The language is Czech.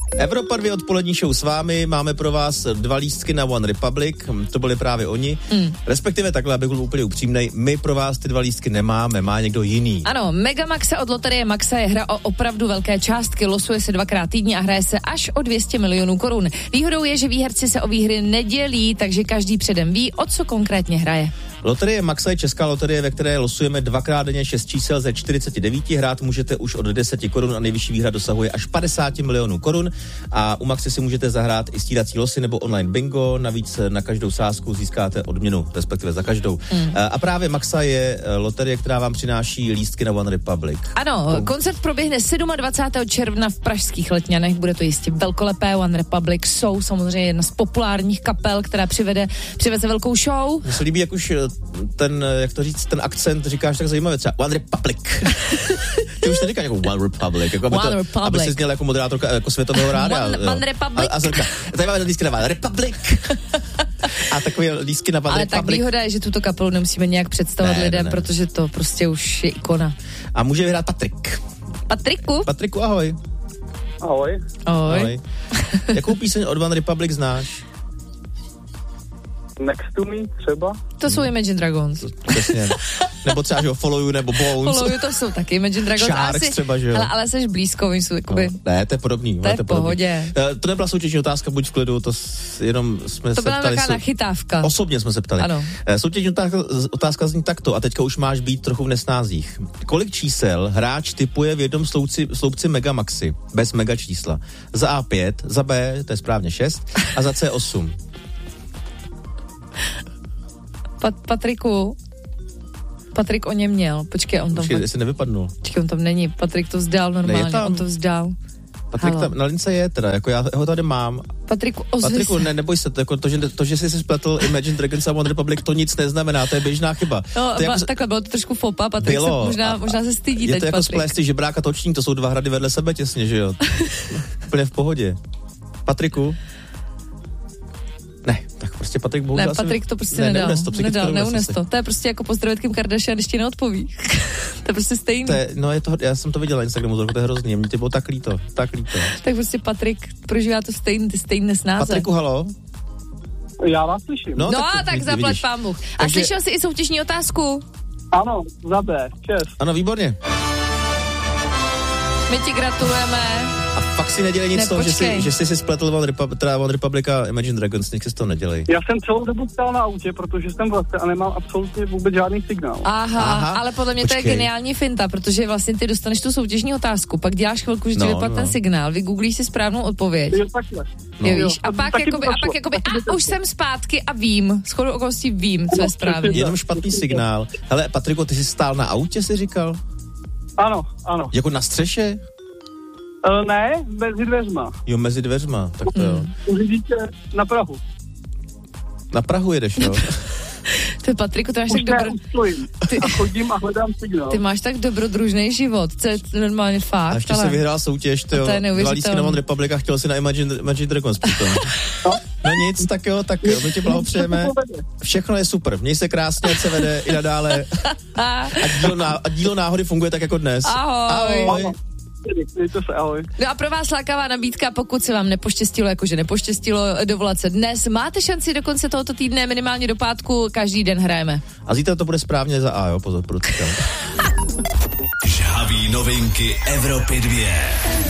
Evropa 2 odpolední show s vámi, máme pro vás 2 lístky na One Republic, to byli právě oni. Respektive takhle, abych byl úplně upřímnej, my pro vás ty 2 lístky nemáme, má někdo jiný. Ano, Megamaxa od loterie Maxa je hra o opravdu velké částky, losuje se 2krát týdně a hraje se až o 200 milionů korun. Výhodou je, že výherci se o výhry nedělí, takže každý předem ví, o co konkrétně hraje. Loterie Maxa je česká loterie, ve které losujeme 2krát denně 6 čísel ze 49. Hrát můžete už od 10 korun a nejvyšší výhra dosahuje až 50 milionů korun. A u Maxy si můžete zahrát i stírací losy nebo online bingo. Navíc na každou sázku získáte odměnu, respektive za každou. A právě Maxa je loterie, která vám přináší lístky na One Republic. Ano, koncert proběhne 27. června v pražských Letňanech. Bude to jistě velkolepé. One Republic jsou samozřejmě jedna z populárních kapel, která přiveze velkou show. Mně se líbí, jak už ten, jak to říct, ten akcent říkáš tak zajímavě, třeba One Republic. Ty už neříkáš jako One Republic, jako aby si zněl jako moderátorka jako světového rádia. One Republic. A tady máme lístky na One Republic. A takové lístky na One Ale Republic. tak výhoda je, že tuto kapelu nemusíme nějak představovat lidem, protože to prostě už je ikona. A může vyhrát Patrik. Patriku, ahoj. Ahoj. Jakou píseň od One Republic znáš? Next to me třeba? To jsou Imagine Dragons. Přesně. Nebo třeba, že Follow You nebo Bones. Follow You, to jsou taky Imagine Dragons. Sharks třeba, že jo. Ale jsi blízko, oni jsou jakoby... No, ne, to je podobný. To je v pohodě. To nebyla soutěžní otázka, buď v klidu, to jenom jsme se ptali. To byla taková nachytávka. Osobně jsme se ptali. Ano. Soutěžní otázka zní takto a teďka už máš být trochu v nesnázích. Kolik čísel hráč tipuje v jednom sloupci Megamaxy, bez mega čísla? Za A 5, za B, to je správně 6 a za C 8. Patrik o něm měl. Počkej, on tam... jestli nevypadnul. Počkej, on tam není. Patrik to vzdál normálně. On to vzdál. Patrik tam na lince je teda, jako já ho tady mám. Patriku, neboj se, jako to, že jsi spletl Imagine Dragons a One Republic, to nic neznamená, to je běžná chyba. No, to jako, takhle bylo to trošku fopa, Patrik se možná se stydí teď, Je to jako Patrik. splést žebráka toční, to jsou 2 hrady vedle sebe těsně, že jo? Úplně v pohodě. Patriku? Ne, tak prostě Patrik bohužel... Ne, Patrik to prostě nedal. Neunes to. To je prostě jako pozdravit Kim Kardashian, když ti neodpoví. To je prostě stejný. Já jsem to viděl na Instagramu, to je hrozný, mě tě bylo tak líto. Tak prostě Patrik prožívá to ty stejné snáze. Patriku, halo? Já vás slyším. No tak zaplať pán Bůh. A slyšel jsi i soutěžní otázku? Ano, za B, čest. Ano, výborně. My ti gratulujeme. A fakt si nedělej nic z toho, že jsi si spletl One Republic a Imagine Dragons, nech si to nedělej. Já jsem celou dobu stál na autě, protože jsem v lese a nemám absolutně vůbec žádný signál. Aha, ale podle mě to je geniální finta, protože vlastně ty dostaneš tu soutěžní otázku, pak děláš chvilku, že ti vypadne ten signál, vygooglíš si správnou odpověď. Jo, takhle. Víš, a pak už jsem zpátky a vím, shodou okolností vím, co je správně. Jenom špatný signál. Hele, Patriku, ty jsi stál na autě, jsi říkal? Ano. Jako na střeše? Ne, mezi dveřma. Jo, mezi dveřma, tak to jo. Uvidíte na Prahu. Na Prahu jedeš, jo? Ty, Patriku, to máš tak a chodím a hledám signál. Ty máš tak dobrodružný život, co je normálně fakt. A ještě se vyhrál soutěž, to je 2 lístky na One Republic a chtěl si na Imagine Dragons přitom. No nic, tak jo, my tě blahopřejeme. Všechno je super, měj se krásně, ať se vede i nadále. A dílo náhody funguje tak jako dnes. Ahoj. Ahoj. No a pro vás lákavá nabídka, pokud se vám nepoštěstilo dovolat se dnes, máte šanci do konce tohoto týdne, minimálně do pátku, každý den hrajeme. A zítra to bude správně za A, jo, pozor, Žhavý novinky Evropy 2.